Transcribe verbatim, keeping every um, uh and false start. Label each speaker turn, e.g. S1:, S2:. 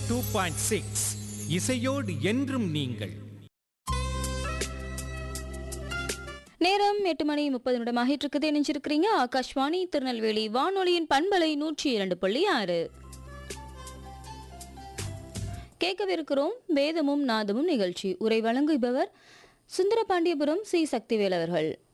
S1: Two point six இசையோடு என்றும் நீங்கள்.
S2: நேரம் எட்டு மணி முப்பது நிமிடமாக இருக்குது. இணைஞ்சிருக்கிறீங்க ஆகாஷ்வாணி திருநெல்வேலி வானொலியின் பண்பலை நூற்றி இரண்டு புள்ளி ஆறு. கேட்கவிருக்கிறோம் வேதமும் நாதமும் நிகழ்ச்சி. உரை வழங்குபவர் சுந்தரபாண்டியபுரம் சி சக்திவேல் அவர்கள்.